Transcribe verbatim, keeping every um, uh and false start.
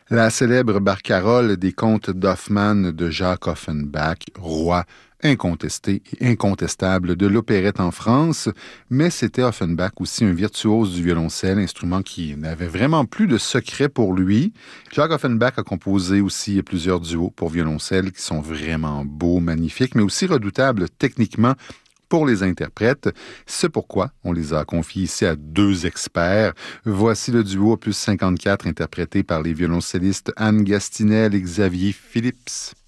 La célèbre barcarolle des contes d'Hoffmann de Jacques Offenbach, roi incontesté et incontestable de l'opérette en France, mais c'était Offenbach aussi un virtuose du violoncelle, instrument qui n'avait vraiment plus de secret pour lui. Jacques Offenbach a composé aussi plusieurs duos pour violoncelle qui sont vraiment beaux, magnifiques, mais aussi redoutables techniquement pour les interprètes. C'est pourquoi on les a confiés ici à deux experts. Voici le duo opus cinquante-quatre interprété par les violoncellistes Anne Gastinel et Xavier Phillips.